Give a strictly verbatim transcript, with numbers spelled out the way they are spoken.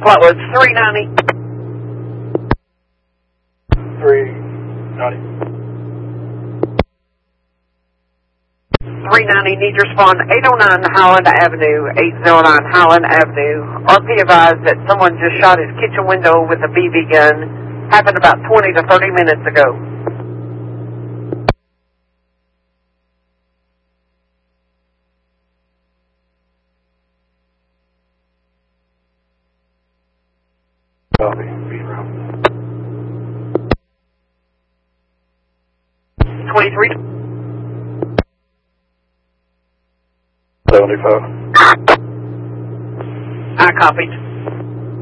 Flatwoods, three ninety. three ninety. three ninety, need to respond eight oh nine Highland Avenue, eight oh nine Highland Avenue. R P advised that someone just shot his kitchen window with a B B gun. Happened about twenty to thirty minutes ago. Copy. Beat route. twenty-three. seventy-five. I copied.